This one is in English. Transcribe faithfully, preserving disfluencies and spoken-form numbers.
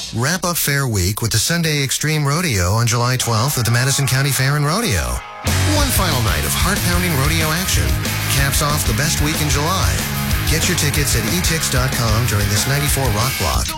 Wrap up Fair Week with the Sunday Extreme Rodeo on July twelfth at the Madison County Fair and Rodeo. One final night of heart-pounding rodeo action caps off the best week in July. Get your tickets at e tix dot com during this ninety-four Rock Block.